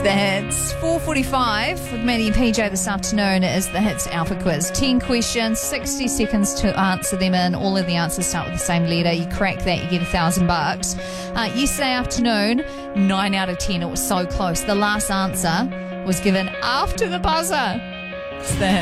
the Hits. 4:45 with Maddie and PJ this afternoon is the Hits Alpha Quiz. 10 questions, 60 seconds to answer them in. All of the answers start with the same letter. You crack that, you get $1,000. Yesterday afternoon, 9 out of 10. It was so close. The last answer was given after the buzzer. It's the Hits.